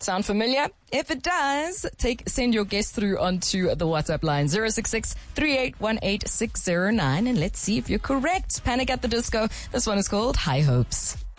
Sound familiar? If it does, send your guess through onto the WhatsApp line 066-3818-609 and let's see if you're correct. Panic at the Disco. This one is called High Hopes.